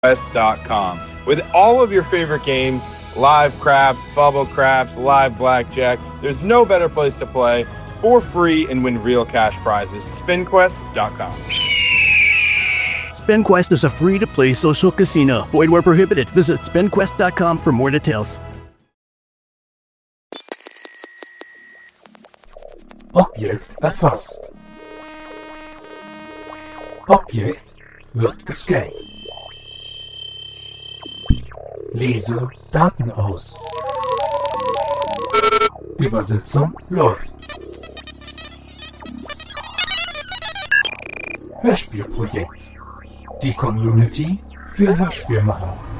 SpinQuest.com. With all of your favorite games, live craps, bubble craps, live blackjack, there's no better place to play for free and win real cash prizes. SpinQuest.com. SpinQuest is a free-to-play social casino. Void where prohibited. Visit SpinQuest.com for more details. Objekt erfasst. Objekt wird gescannt. Lese Daten aus. Übersetzung läuft. Hörspielprojekt. Die Community für Hörspielmacher.